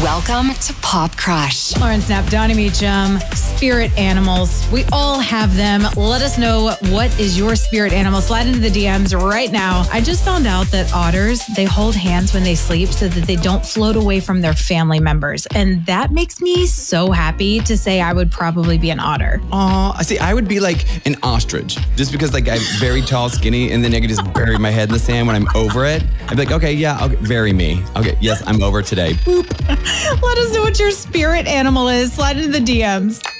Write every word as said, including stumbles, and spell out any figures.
Welcome to Pop Crush. Lauren Snap, Donnie Meacham, spirit animals. We all have them. Let us know, what is your spirit animal? Slide into the D Ms right now. I just found out that otters, they hold hands when they sleep so that they don't float away from their family members. And that makes me so happy to say I would probably be an otter. Aw, I see. I would be like an ostrich, just because like I'm very tall, skinny, and then I could just bury my head in the sand when I'm over it. I'd be like, okay, yeah, okay, bury me. Okay, yes, I'm over today. Boop. Let us know what your spirit animal is. Slide into the D Ms.